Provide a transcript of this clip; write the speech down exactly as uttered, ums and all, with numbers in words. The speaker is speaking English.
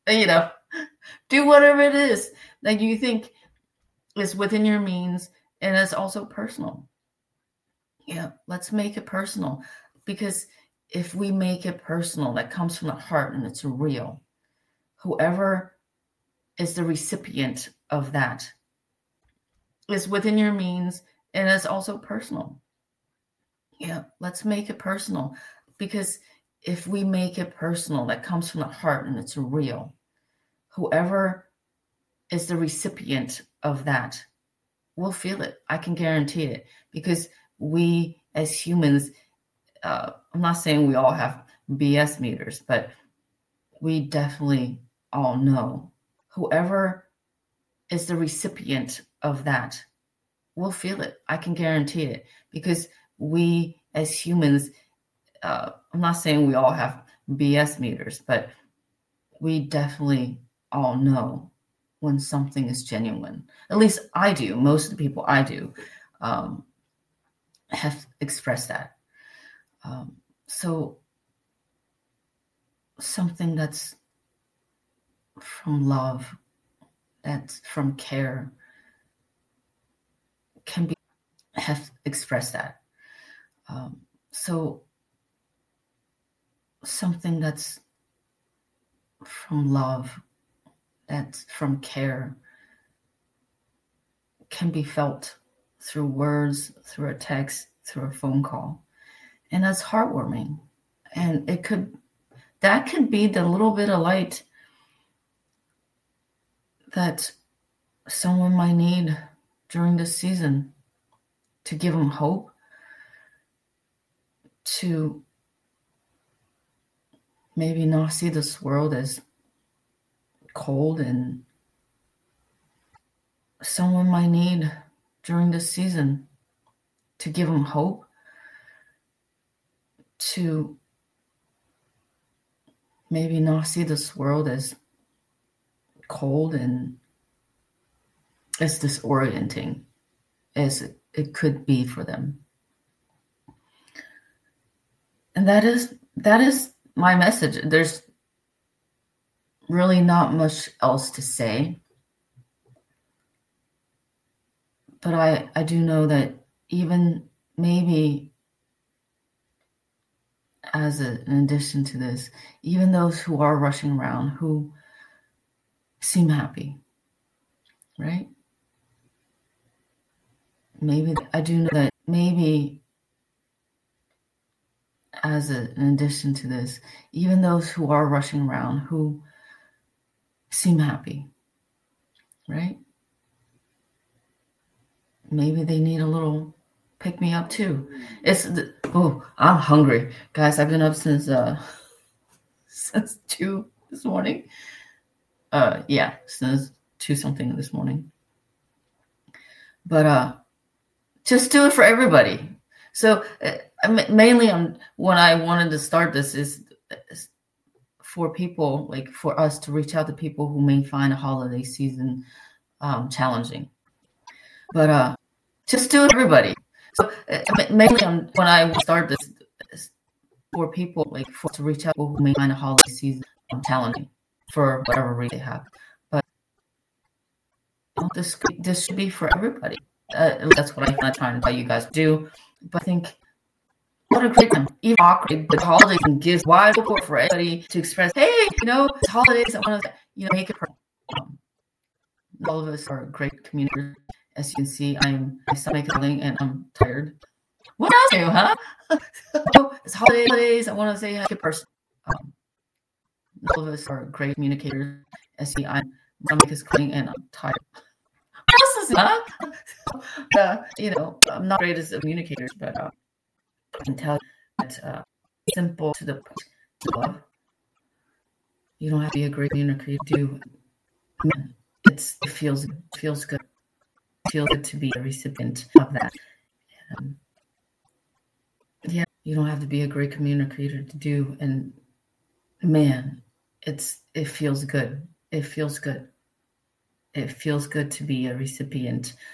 You know, do whatever it is that you think is within your means, and it's also personal. Yeah, let's make it personal, because if we make it personal, that comes from the heart and it's real. Whoever is the recipient of that is within your means, and it's also personal. Yeah, let's make it personal, because if we make it personal, that comes from the heart and it's real. Whoever is the recipient of that will feel it. I can guarantee it, because we as humans, uh, I'm not saying we all have B S meters, but we definitely all know whoever is the recipient of that will feel it. I can guarantee it, because we as humans, uh, I'm not saying we all have B S meters, but we definitely all know when something is genuine. At least I do. Most of the people I do um, have expressed that. Um, so something that's from love, that's from care, can be have expressed that. Um, so something that's from love, that's from care, can be felt through words, through a text, through a phone call. And that's heartwarming. And it could, that could be the little bit of light that someone might need during this season, to give them hope, to maybe not see this world as cold, and someone might need during this season, to give them hope, to maybe not see this world as cold and as disorienting as it, it could be for them. And that is that is my message. There's really not much else to say, but I, I do know that even maybe as a, in addition to this, even those who are rushing around, who seem happy, right? Maybe I do know that maybe as a, in addition to this, even those who are rushing around, who seem happy, right? Maybe they need a little pick me up too. It's oh, I'm hungry, guys. I've been up since uh since two this morning. Uh, yeah, since two something this morning. But uh, just do it for everybody. So uh, mainly, on when I wanted to start this is, is for people, like for us to reach out to people who may find a holiday season um, challenging. But uh, just do it for everybody. So uh, mainly, on when I start this is for people, like for to reach out to people who may find a holiday season um, challenging for whatever reason they have. But this this should be for everybody. Uh, that's what I'm trying to tell you guys to do. But I think what a great time. Even awkward, the holidays and gifts wide open for everybody to express, hey, you know, it's holidays. I want to, you know, make it personal. Um, all of us are great communicators. As you can see, I'm my stomach is hurting and I'm tired. What else do you, huh? So, it's holidays. I want to say make it personal. Um, all of us are great communicators. As you see, I'm my stomach is hurting and I'm tired. What else is huh? uh, you know, I'm not great as a communicator, but uh, I can tell you that uh, simple to the point love. You don't have to be a great communicator to do. It's it feels it feels good. It feels good to be a recipient of that. Um, yeah, you don't have to be a great communicator to do. And man, it's it feels good. It feels good. It feels good to be a recipient